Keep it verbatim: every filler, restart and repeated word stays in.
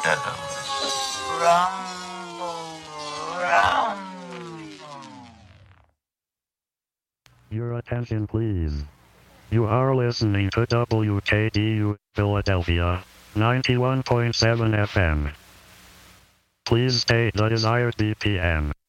Rumble, rumble. Your attention, please. You are listening to W K D U, Philadelphia, ninety-one point seven F M. Please state the desired B P M.